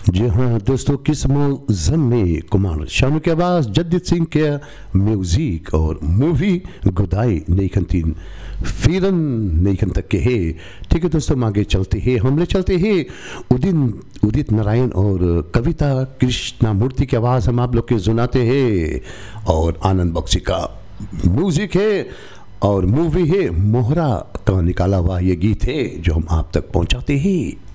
जी हाँ दोस्तों, किस मौज़म में कुमार शानू की आवाज़, जगजीत सिंह के म्यूज़िक और मूवी गुदाई नईखन तीन फिरन नईखन तक के है। ठीक है दोस्तों, हम आगे चलते हैं, हमले चलते हैं। उदित नारायण और कविता कृष्णमूर्ति की आवाज़ हम आप लोग के सुनाते हैं और आनंद बख्शी का म्यूज़िक है और मूवी है मोहरा का निकाला हुआ ये गीत है जो हम आप तक पहुंचाते हैं।